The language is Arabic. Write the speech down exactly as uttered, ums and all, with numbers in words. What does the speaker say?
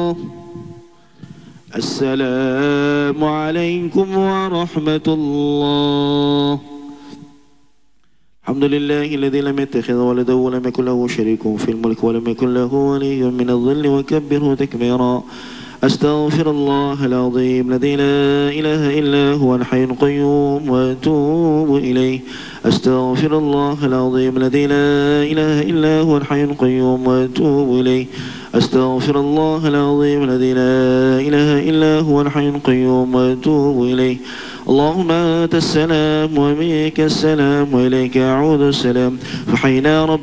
الله. السلام عليكم ورحمة الله. الحمد لله الذي لم يتخذ ولدا ولم يكن له شريك في الملك ولم يكن له ولي من الظل وكبره تكبيرا. أستغفر الله العظيم الذي لا إله إلا هو الحي القيوم وأتوب إليه. أستغفر الله العظيم الذي لا إله إلا هو الحي القيوم وأتوب إليه. أستغفر الله العظيم الذي لا إله إلا هو الحي القيوم وأتوب إليه. اللهم أنت السلام ومنك السلام وإليك يعود السلام. فحينا رب